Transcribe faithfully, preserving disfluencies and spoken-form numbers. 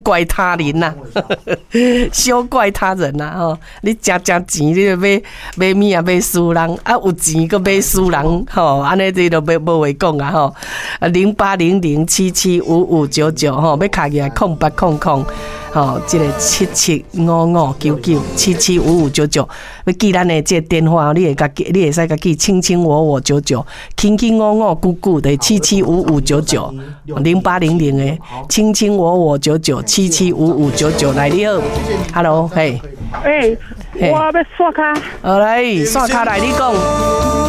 怪他人呐、啊，小怪他人呐、啊、吼！你食食钱，你就买买物啊，买输人啊，有钱个买输人吼，安尼这都无无话讲啊吼！啊，零八零零七七五五九九吼，要卡起来空八空空吼，这个七七五五九九七七五五九九，要记咱的这个电话，你会甲记，你会使甲记卿卿我我九九，卿卿我我咕咕的七七五五九九，零八零零的卿卿我我九九。七七五五九九来你好 ，Hello， 嘿， 哎，我要刷卡， 好来刷卡来你讲。